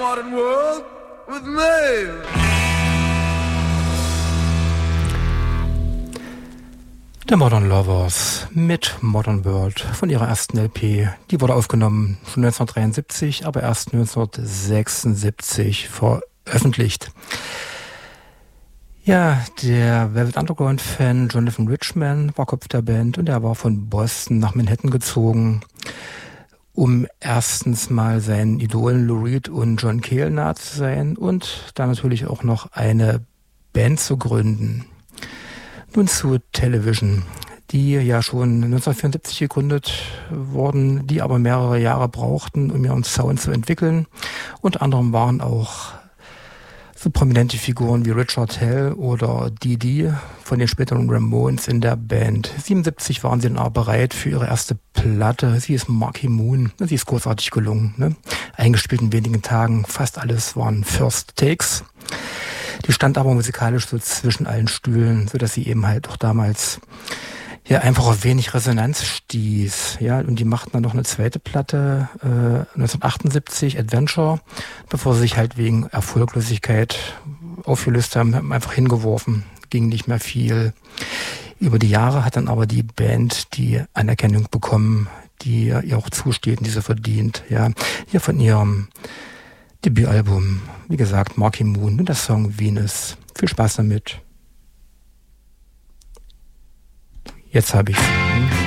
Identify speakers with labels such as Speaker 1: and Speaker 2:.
Speaker 1: modern world with me.
Speaker 2: The Modern Lovers mit Modern World von ihrer ersten LP. Die wurde aufgenommen schon 1973, aber erst 1976 veröffentlicht. Ja, der Velvet Underground-Fan Jonathan Richman war Kopf der Band und er war von Boston nach Manhattan gezogen, um erstens mal seinen Idolen Lou Reed und John Cale nahe zu sein und dann natürlich auch noch eine Band zu gründen. Nun zu Television, die ja schon 1974 gegründet wurden, die aber mehrere Jahre brauchten, um ihren Sound zu entwickeln. Unter anderem waren auch so prominente Figuren wie Richard Hell oder Dee Dee von den späteren Ramones in der Band. 1977 waren sie dann aber bereit für ihre erste Platte. Sie ist Marquee Moon. Sie ist großartig gelungen, ne? Eingespielt in wenigen Tagen. Fast alles waren First Takes. Die stand aber musikalisch so zwischen allen Stühlen, so dass sie eben halt auch damals ja einfach auf wenig Resonanz stieß. Ja, und die machten dann noch eine zweite Platte, 1978, Adventure, bevor sie sich halt wegen Erfolglosigkeit aufgelöst haben einfach hingeworfen. Ging nicht mehr viel. Über die Jahre hat dann aber die Band die Anerkennung bekommen, die ihr auch zusteht und die sie verdient. Ja, hier von ihrem Debütalbum, wie gesagt, Marquee Moon und der Song Venus. Viel Spaß damit. Jetzt habe ich's.